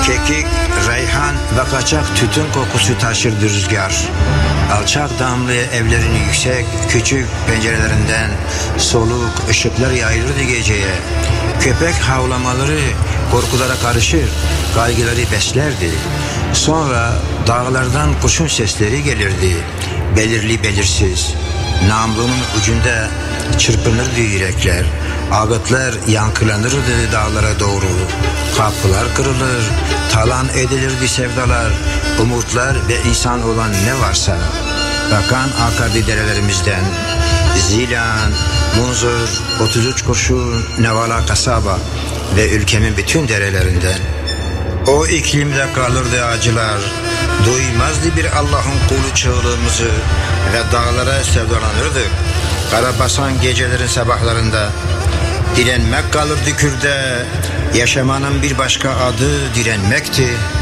Kekik, reyhan ve kaçak tütün kokusu taşırdı rüzgar. Alçak damlı evlerin yüksek, küçük pencerelerinden soluk ışıklar yayılırdı geceye. Köpek havlamaları korkulara karışır, kaygıları beslerdi. Sonra dağlardan kuşun sesleri gelirdi, belirli belirsiz. Namlunun ucunda çırpınırdı yürekler. Ağıtlar yankılanırdı dağlara doğru. Kapılar kırılır, talan edilirdi sevdalar, umutlar ve insan olan ne varsa. Bakan akardı derelerimizden. Zilan, Munzur, 33 kurşun, Nevala kasaba ve ülkemin bütün derelerinden. O iklimde kalırdı acılar. Duymazdı bir Allah'ın kulu çığlığımızı ve dağlara sevdalanırdık. Karabasan gecelerin sabahlarında. Direnmek kalırdı kürde. Yaşamanın bir başka adı direnmekti.